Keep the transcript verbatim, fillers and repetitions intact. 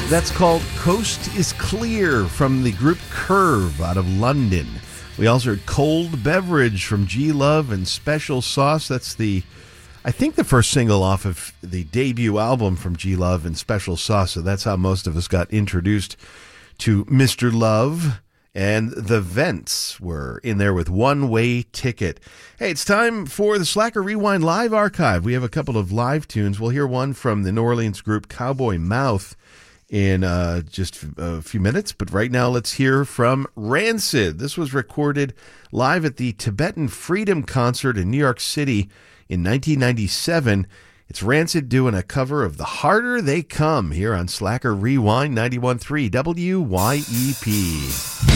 That's called Coast is Clear from the group Curve out of London. We also heard Cold Beverage from G Love and Special Sauce. That's the, I think, the first single off of the debut album from G Love and Special Sauce. So that's how most of us got introduced to Mister Love. And the Vents were in there with One Way Ticket. Hey, it's time for the Slacker Rewind Live Archive. We have a couple of live tunes. We'll hear one from the New Orleans group Cowboy Mouth in uh, just a few minutes. But right now, let's hear from Rancid. This was recorded live at the Tibetan Freedom Concert in New York City in nineteen ninety-seven. It's Rancid doing a cover of The Harder They Come here on Slacker Rewind ninety-one point three W Y E P.